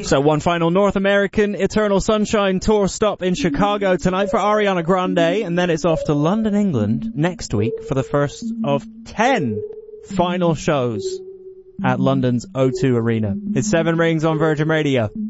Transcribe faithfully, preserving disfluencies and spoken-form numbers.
So one final North American Eternal Sunshine tour stop in Chicago tonight for Ariana Grande, and then it's off to London, England next week for the first of ten final shows at London's O two Arena. It's Seven Rings on Virgin Radio.